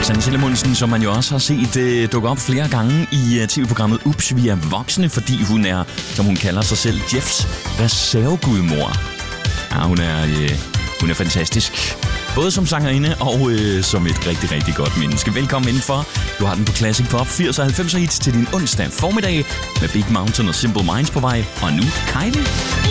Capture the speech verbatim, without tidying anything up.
Sanne Salomonsen, som man jo også har set uh, dukke op flere gange i uh, tv-programmet Ups, vi er voksne, fordi hun er, som hun kalder sig selv, Jeffs reservegudmor. Ja, hun er, uh, hun er fantastisk. Både som sangerinde og uh, som et rigtig, rigtig godt menneske. Velkommen indenfor. Du har den på Classic Pop firs og halvfems hits til din onsdag formiddag med Big Mountain og Simple Minds på vej. Og nu Kylie.